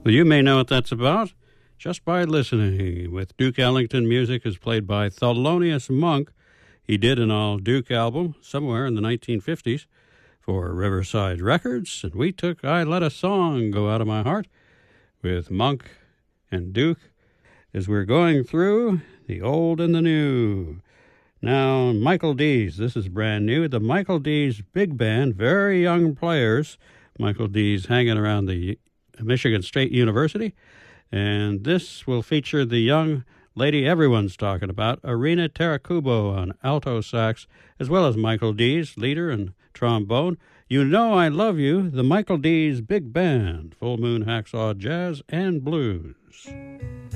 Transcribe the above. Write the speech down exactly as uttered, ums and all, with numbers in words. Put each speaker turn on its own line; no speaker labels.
Well, you may know what that's about just by listening. With Duke Ellington, music is played by Thelonious Monk. He did an all-Duke album somewhere in the nineteen fifties for Riverside Records, and we took I Let a Song Go Out of My Heart with Monk and Duke as we're going through the old and the new. Now, Michael Dees, this is brand new. The Michael Dees Big Band, very young players. Michael Dees hanging around the Michigan State University. And this will feature the young lady everyone's talking about, Irina Tarakubo on alto sax, as well as Michael Dees, leader and trombone. You Know I Love You, the Michael Dees Big Band, Full Moon Hacksaw Jazz and Blues.